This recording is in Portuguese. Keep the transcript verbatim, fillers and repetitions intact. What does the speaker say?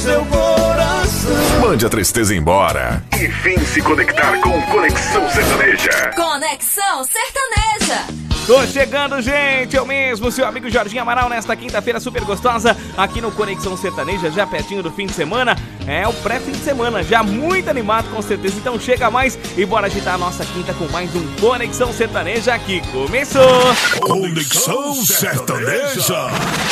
seu coração. Mande a tristeza embora e vem se conectar com Conexão Sertaneja. Conexão Sertaneja. Tô chegando, gente, eu mesmo, seu amigo Jorginho Amaral, nesta quinta-feira super gostosa, aqui no Conexão Sertaneja, já pertinho do fim de semana. É o pré-fim de semana, já muito animado com certeza, então chega mais e bora agitar a nossa quinta com mais um Conexão Sertaneja que começou. Conexão Sertaneja.